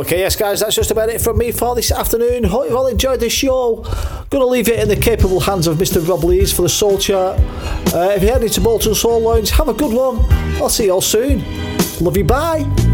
Okay, yes, guys, that's just about it from me for this afternoon. Hope you've all enjoyed the show. Going to leave it in the capable hands of Mr. Rob Lees for the Soul Chart. If you're heading to Bolton Soul Lounge, have a good one. I'll see you all soon. Love you, bye.